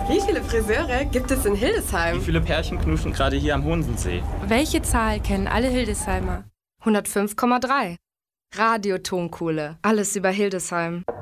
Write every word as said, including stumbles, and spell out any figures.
Wie viele Friseure gibt es in Hildesheim? Wie viele Pärchen knuschen gerade hier am Honsensee? Welche Zahl kennen alle Hildesheimer? hundertfünf Komma drei. Radio Tonkohle. Alles über Hildesheim.